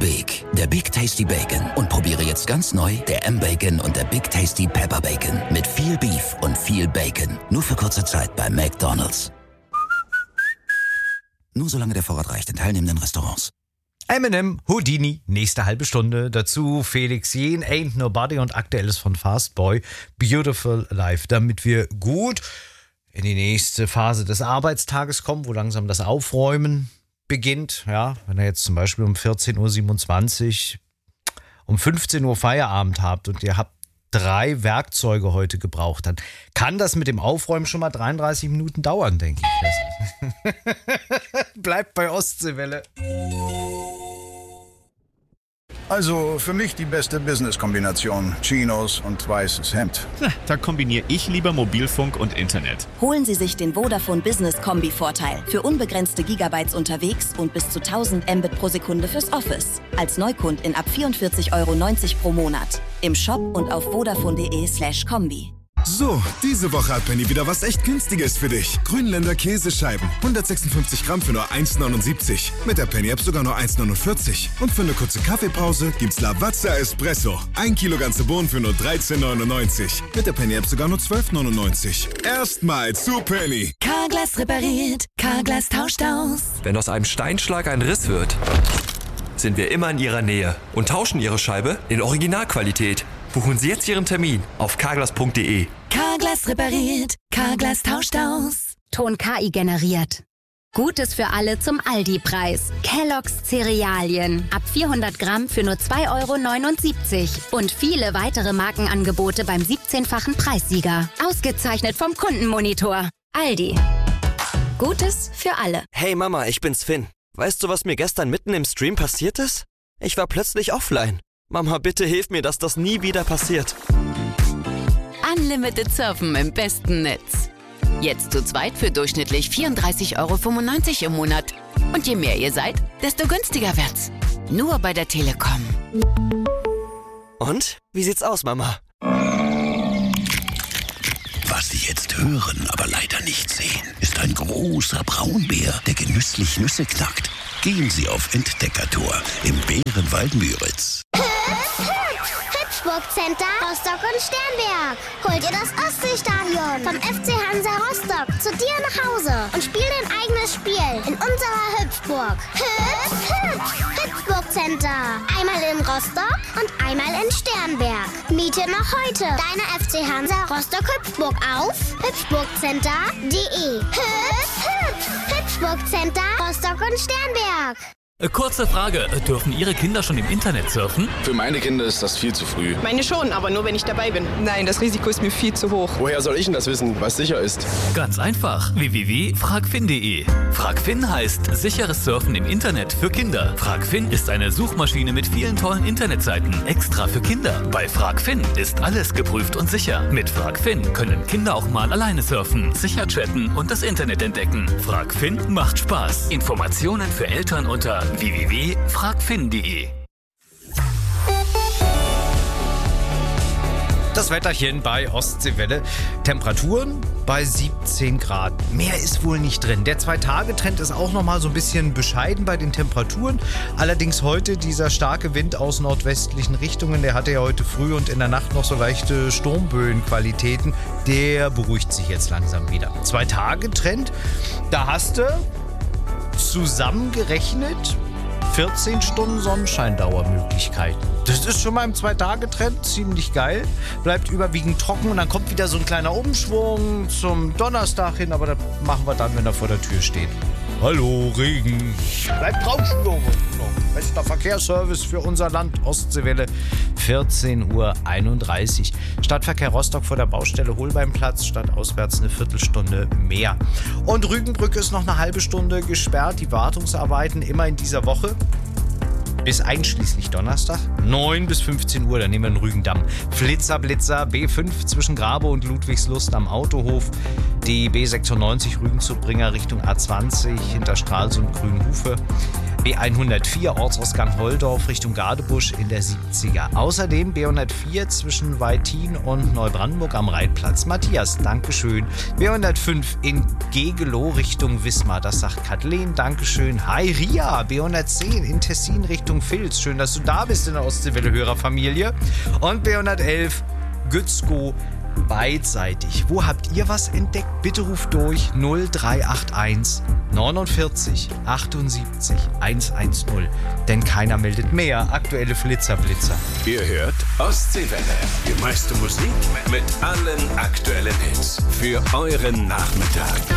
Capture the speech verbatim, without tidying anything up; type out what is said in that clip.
Big, der Big Tasty Bacon. Und probiere jetzt ganz neu der M-Bacon und der Big Tasty Pepper Bacon. Mit viel Beef und viel Bacon. Nur für kurze Zeit bei McDonald's. Nur solange der Vorrat reicht in teilnehmenden Restaurants. Eminem, Houdini, nächste halbe Stunde. Dazu Felix Jähn, Ain't Nobody und Aktuelles von Fastboy, Beautiful Life. Damit wir gut in die nächste Phase des Arbeitstages kommen, wo langsam das Aufräumen beginnt. Ja, wenn ihr jetzt zum Beispiel um vierzehn Uhr siebenundzwanzig um fünfzehn Uhr Feierabend habt und ihr habt drei Werkzeuge heute gebraucht, dann kann das mit dem Aufräumen schon mal dreiunddreißig Minuten dauern, denke ich. Bleibt bei Ostseewelle. Also für mich die beste Business-Kombination. Chinos und weißes Hemd. Na, da kombiniere ich lieber Mobilfunk und Internet. Holen Sie sich den Vodafone Business Kombi-Vorteil. Für unbegrenzte Gigabytes unterwegs und bis zu tausend Mbit pro Sekunde fürs Office. Als Neukundin ab vierundvierzig Euro neunzig pro Monat. Im Shop und auf vodafone.de slash Kombi. So, diese Woche hat Penny wieder was echt Günstiges für dich. Grünländer Käsescheiben. hundertsechsundfünfzig Gramm für nur eins neunundsiebzig. Mit der Penny-App sogar nur eins neunundvierzig. Und für eine kurze Kaffeepause gibt's Lavazza Espresso. Ein Kilo ganze Bohnen für nur dreizehn neunundneunzig. Mit der Penny-App sogar nur zwölf neunundneunzig. Erstmal zu Penny. Carglass repariert, Carglass tauscht aus. Wenn aus einem Steinschlag ein Riss wird, sind wir immer in Ihrer Nähe und tauschen Ihre Scheibe in Originalqualität. Buchen Sie jetzt Ihren Termin auf carglass punkt de. Carglass repariert, Carglass tauscht aus. Ton K I generiert. Gutes für alle zum Aldi-Preis. Kellogg's Cerealien. Ab vierhundert Gramm für nur zwei Euro neunundsiebzig. Und viele weitere Markenangebote beim siebzehnfachen Preissieger. Ausgezeichnet vom Kundenmonitor. Aldi. Gutes für alle. Hey Mama, ich bin's Finn. Weißt du, was mir gestern mitten im Stream passiert ist? Ich war plötzlich offline. Mama, bitte hilf mir, dass das nie wieder passiert. Unlimited Surfen im besten Netz. Jetzt zu zweit für durchschnittlich vierunddreißig Euro fünfundneunzig im Monat. Und je mehr ihr seid, desto günstiger wird's. Nur bei der Telekom. Und? Wie sieht's aus, Mama? Was Sie jetzt hören, aber leider nicht sehen, ist ein großer Braunbär, der genüsslich Nüsse knackt. Gehen Sie auf Entdeckertour im Bärenwald Müritz. Hüpfburg Center, Rostock und Sternberg. Holt ihr das Ostseestadion vom F C Hansa Rostock zu dir nach Hause und spiel dein eigenes Spiel in unserer Hüpfburg. Hüpf, hüpf, Hüpfburg Center. Einmal in Rostock und einmal in Sternberg. Miete noch heute deine F C Hansa Rostock Hüpfburg auf hüpfburgcenter punkt de. Hüpf, hüpf, Hüpfburg Center, Rostock und Sternberg. Kurze Frage, dürfen Ihre Kinder schon im Internet surfen? Für meine Kinder ist das viel zu früh. Meine schon, aber nur wenn ich dabei bin. Nein, das Risiko ist mir viel zu hoch. Woher soll ich denn das wissen, was sicher ist? Ganz einfach, w w w punkt fragfin punkt de. Fragfin heißt sicheres Surfen im Internet für Kinder. Fragfin ist eine Suchmaschine mit vielen tollen Internetseiten, extra für Kinder. Bei Fragfin ist alles geprüft und sicher. Mit Fragfin können Kinder auch mal alleine surfen, sicher chatten und das Internet entdecken. Fragfin macht Spaß. Informationen für Eltern unter w w w punkt fragfin punkt de. Das Wetterchen bei Ostseewelle. Temperaturen bei siebzehn Grad. Mehr ist wohl nicht drin. Der Zwei-Tage-Trend ist auch nochmal so ein bisschen bescheiden bei den Temperaturen. Allerdings heute dieser starke Wind aus nordwestlichen Richtungen, der hatte ja heute früh und in der Nacht noch so leichte Sturmböenqualitäten. Der beruhigt sich jetzt langsam wieder. Zwei-Tage-Trend, da hast du zusammengerechnet vierzehn Stunden Sonnenscheindauermöglichkeiten. Das ist schon mal im Zwei-Tage-Trend ziemlich geil. Bleibt überwiegend trocken und dann kommt wieder so ein kleiner Umschwung zum Donnerstag hin, aber das machen wir dann, wenn er vor der Tür steht. Hallo, Regen. Bleibt draußen, Junge. Bester Verkehrsservice für unser Land, Ostseewelle, vierzehn Uhr einunddreißig. Stadtverkehr Rostock vor der Baustelle Holbeinplatz, stadtauswärts eine Viertelstunde mehr. Und Rügenbrücke ist noch eine halbe Stunde gesperrt. Die Wartungsarbeiten immer in dieser Woche. Bis einschließlich Donnerstag, neun bis fünfzehn Uhr, dann nehmen wir den Rügendamm. Flitzer, Blitzer, B fünf zwischen Grabe und Ludwigslust am Autohof. Die B sechsundneunzig Rügen-Zubringer Richtung A zwanzig hinter Stralsund, Grünhufe. B hundertvier Ortsausgang Holdorf Richtung Gadebusch in der siebziger. Außerdem B hundertvier zwischen Weitin und Neubrandenburg am Reitplatz. Matthias, Dankeschön. B hundertfünf in Gegelow Richtung Wismar. Das sagt Kathleen, Dankeschön. Hi Ria, B hundertzehn in Tessin Richtung Vils. Schön, dass du da bist in der Ostseewelle-Hörerfamilie. Und B hundertelf Gützkow beidseitig. Wo habt ihr was entdeckt? Bitte ruft durch null drei acht eins neunundvierzig achtundsiebzig hundertzehn. Denn keiner meldet mehr. Aktuelle Flitzerblitzer. Ihr hört Ostseewelle. Die meiste Musik mit allen aktuellen Hits. Für euren Nachmittag.